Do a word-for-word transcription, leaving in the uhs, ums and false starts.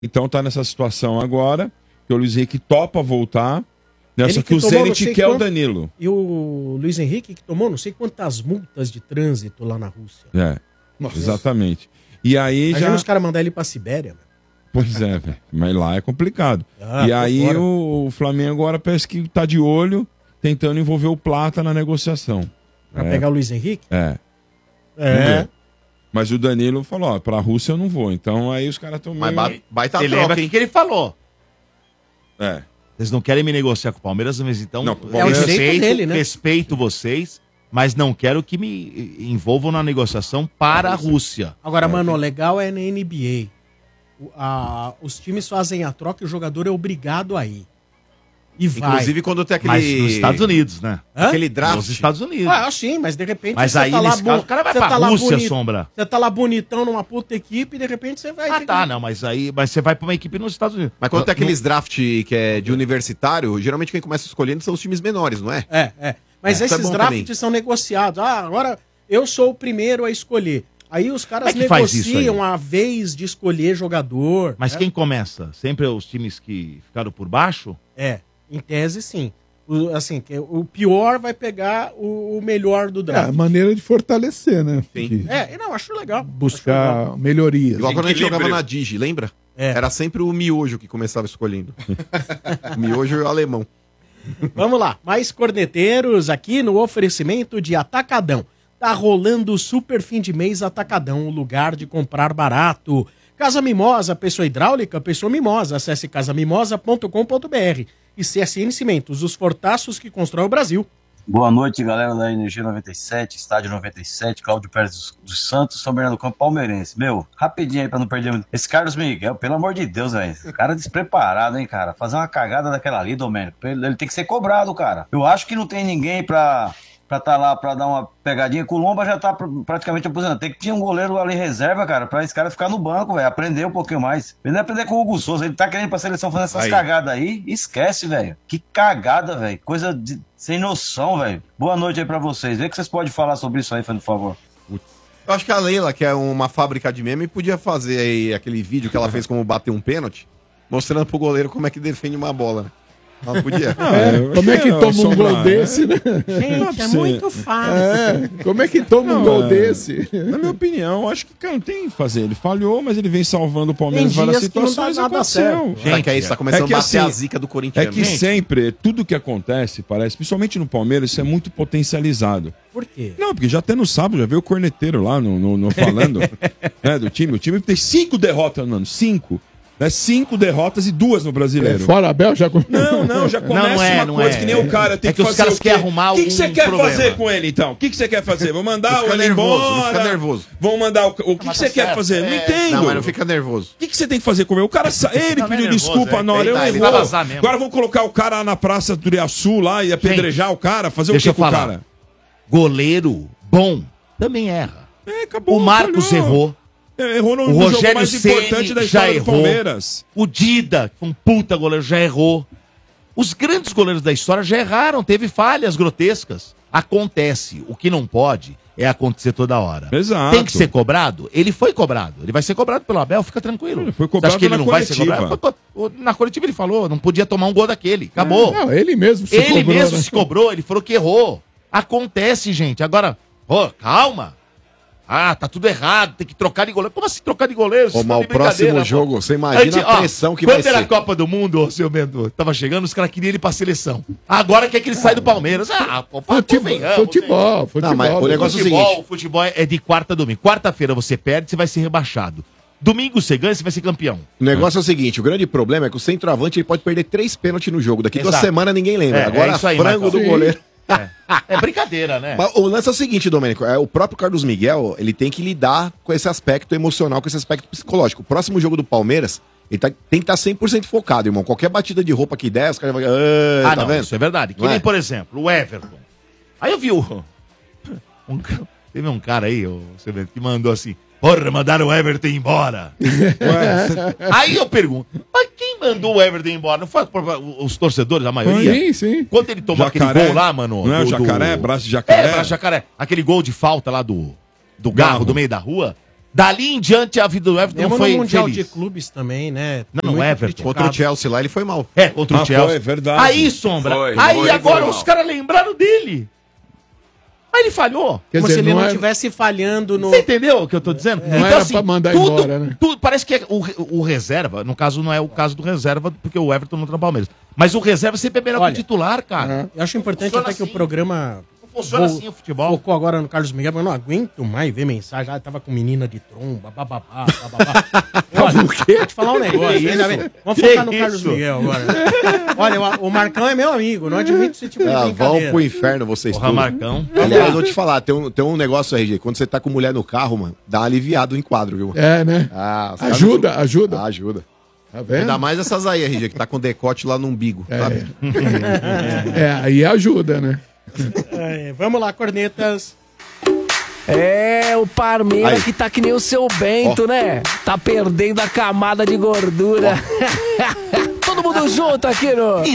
Então tá nessa situação agora, que o Luiz Henrique topa voltar, né? Só que, que o Zenit quer quanto, o Danilo. E o Luiz Henrique que tomou não sei quantas multas de trânsito lá na Rússia. É, Nossa. exatamente. E aí Imagina já... os caras mandarem ele pra Sibéria, mano. Pois é, velho. Mas lá é complicado. Ah, e aí o, o Flamengo agora parece que tá de olho, tentando envolver o Plata na negociação. Pra é. pegar o Luiz Henrique? É. É. Mas o Danilo falou, ó, pra Rússia eu não vou. Então aí os caras estão meio... Mas baita Você troca, lembra o hein? que ele falou? É. Vocês não querem me negociar com o Palmeiras, mas então... Não, é o direito dele, né? Respeito vocês, mas não quero que me envolvam na negociação para a Rússia. Agora, mano, o legal é na N B A. O- a- os times fazem a troca e o jogador é obrigado a ir. E vai. Inclusive quando tem aquele... Mas nos Estados Unidos, né? Hã? Aquele draft. Nos Estados Unidos. Ah, sim, mas de repente Mas você aí, tá lá nesse caso, bu- o cara vai você pra tá lá Rússia, boni- Sombra. Você tá lá bonitão numa puta equipe e de repente você vai... Ah, ter tá, que- não, mas aí mas você vai pra uma equipe nos Estados Unidos. Mas quando tem Não- aqueles draft que é de universitário, geralmente quem começa escolhendo são os times menores, não é? É, é. Mas É, isso é esses bom drafts também. são negociados. Ah, agora eu sou o primeiro a escolher. Aí os caras Como é que faz isso negociam aí? a vez de escolher jogador. Mas né? quem começa? Sempre os times que ficaram por baixo? É, em tese sim. O, assim, que o pior vai pegar o, o melhor do É, draft. a maneira de fortalecer, né? Sim. É, não, acho legal. Buscar melhorias. Igual quando a gente Equilíbrio. jogava na Digi, lembra? É. Era sempre o miojo que começava escolhendo. O miojo e o alemão. Vamos lá, mais corneteiros aqui no oferecimento de Atacadão. Tá rolando o super fim de mês Atacadão, o lugar de comprar barato. Casa Mimosa, pessoa hidráulica, pessoa mimosa. Acesse casa mimosa ponto com ponto b r e C S N Cimentos, os fortaços que constrói o Brasil. Boa noite, galera da Energia noventa e sete, Estádio noventa e sete, Cláudio Pérez dos, dos Santos, São Bernardo do Campo, Palmeirense. Meu, rapidinho aí pra não perder muito. Esse Carlos Miguel, pelo amor de Deus, velho. Cara despreparado, hein, cara. Fazer uma cagada daquela ali, Domênico, ele, ele tem que ser cobrado, cara. Eu acho que não tem ninguém pra... pra tá lá, pra dar uma pegadinha. O Lomba já tá pr- praticamente aposentado. Tem que ter um goleiro ali em reserva, cara, pra esse cara ficar no banco, velho. Aprender um pouquinho mais. Ele não aprender com o Hugo Souza. Ele tá querendo ir pra seleção fazer essas Aí. cagadas aí. Esquece, velho. Que cagada, velho. Coisa de... sem noção, velho. Boa noite aí pra vocês. Vê que vocês podem falar sobre isso aí, por favor. Eu acho que a Leila, que é uma fábrica de meme, podia fazer aí aquele vídeo que ela fez como bater um pênalti, mostrando pro goleiro como é que defende uma bola, né? Ela podia. É, como é que toma um gol Sombrar, desse, né? Gente, é muito fácil. É, como é que toma um Não, gol é. desse? Na minha opinião, acho que cara, não tem que fazer. Ele falhou, mas ele vem salvando o Palmeiras em Tem várias dias que não dá situações. nada Aconteceu. certo. Gente, que é isso, tá começando é que a bater assim, a zica do É Corinthians. que sempre, tudo que acontece, parece, principalmente no Palmeiras, isso é muito potencializado. Por quê? Não, porque já até no sábado já veio o corneteiro lá no, no, no falando né, do time. O time tem cinco derrotas, mano. Cinco. Né, cinco derrotas e duas no brasileiro. Fora Abel, já... Não, não, já começa Não, não é, uma não coisa é. que nem o cara tem É que, que os fazer caras o quê? querem arrumar O que, que você algum quer problema. fazer com ele, então? O que, que você quer fazer? Vou mandar Não o fica ele nervoso, embora? não fica nervoso. Vão mandar o... O que, que você quer certo. fazer? Não É. entendo. Não, mas não fica nervoso. O que, que você tem que fazer com ele? O cara, sa- ele Não, não é pediu nervoso, desculpa é. na hora, Ele eu tá- não ele vou. vai vazar mesmo. Agora vão colocar o cara lá na praça do Sul lá e apedrejar o cara, fazer Deixa o eu que com o falar. cara? Goleiro bom também erra. É, acabou, O Marcos falhou. errou. É, errou no, O no jogo Rogério mais importante Ceni da já história do errou. Palmeiras. O Dida, um puta goleiro, já errou. Os grandes goleiros da história já erraram, teve falhas grotescas. Acontece. O que não pode é acontecer toda hora. Exato. Tem que ser cobrado? Ele foi cobrado. Ele vai ser cobrado pelo Abel, fica tranquilo. Ele foi Você cobrado acha que ele na não vai ser coletiva. cobrado? Foi co- o- Na coletiva ele falou, não podia tomar um gol daquele. Acabou. Não, ele mesmo se Ele cobrou, mesmo né? se cobrou, ele falou que errou. Acontece, gente. Agora, ô, calma. Ah, tá tudo errado, tem que trocar de goleiro. Como assim trocar de goleiro? Ô, Vocês mas estão o de brincadeira, próximo pô. jogo, você imagina Antes, a ó, pressão que vai quando era a ser. Copa do Mundo, ô, seu Bento, tava chegando, os caras queriam ele pra seleção. Agora quer que ele saia do Palmeiras. Ah, pô, pô, Futebol, convenhamos, futebol, futebol. Não, mas o negócio é o futebol, seguinte. futebol é de quarta a domingo. Quarta-feira você perde, você vai ser rebaixado. Domingo você ganha, você vai ser campeão. O negócio é o seguinte, o grande problema é que o centroavante ele pode perder três pênaltis no jogo. Daqui duas Exato. semanas ninguém lembra. É, Agora, é isso aí, frango Marcão. do Sim. goleiro. É brincadeira, né? Mas o lance é o seguinte, Domênico, é, o próprio Carlos Miguel, ele tem que lidar com esse aspecto emocional, com esse aspecto psicológico. O próximo jogo do Palmeiras, ele tá- tem que estar cem por cento focado, irmão. Qualquer batida de roupa que der, os caras vão... Ah, tá não, vendo? isso é verdade. Que Não nem, é? por exemplo, o Everton. Aí eu vi o... Um, ca- teve um cara aí, o, você vê, que mandou assim, porra, mandaram o Everton embora. Aí eu pergunto, mas quem mandou o Everton embora? Não foi os torcedores, a maioria? Sim, sim. Quando ele tomou Jacaré? aquele gol lá, mano... Não é o do- do- Jacaré? Braço de Jacaré? É, braço de jacaré. Aquele gol de falta lá do, do Garro, Garro. do meio da rua. Dali em diante a vida do Everton Mesmo foi no Mundial feliz. de Clubes também, né? Não, Muito Everton. criticado. Contra o Chelsea lá, ele foi mal. É, contra o Ah, Chelsea. foi, é verdade. Aí, Sombra. Foi, aí foi, agora foi os mal. caras lembraram dele. Aí ele falhou. Quer Como dizer, se ele não é- estivesse falhando no... Você entendeu o que eu tô dizendo? Não era pra mandar embora, né? tudo- parece que é o, o reserva, no caso não é o caso do reserva, porque o Everton não tá no Palmeiras. Mas o reserva sempre é melhor Olha, que o titular, cara. Eu acho importante Funciona até que assim. o programa... Não funciona Vou- assim o futebol. Focou agora no Carlos Miguel, mas eu não aguento mais ver mensagem. Ah, tava com menina de tromba, bababá, bababá. Olha, vou te falar um negócio. Que ainda isso? bem. Vamos Que focar no isso? Carlos Miguel agora. Olha, o, o Marcão é meu amigo, não admito esse tipo de Ah, vão brincadeira. pro inferno vocês Porra, tudo. Marcão. Aliás, eu vou te falar, tem um, tem um negócio aí, gente. Quando você tá com mulher no carro, mano, dá uma aliviada no enquadro, viu? É, né? Ah, os caras Ajuda, não- ajuda. Ah, ajuda. Tá vendo? Ainda mais essas aí, R G, que tá com decote lá no umbigo, sabe? É, aí ajuda, né? É, vamos lá, cornetas. É, o Parmeira Aí. que tá que nem o seu Bento, né? Tá perdendo a camada de gordura. Todo mundo junto aqui no